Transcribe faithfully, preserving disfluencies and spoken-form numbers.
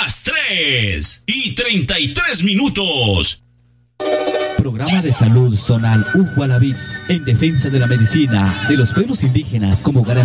las tres y treinta y tres minutos. Programa de salud zonal Ujualabits en defensa de la medicina de los pueblos indígenas como garantía.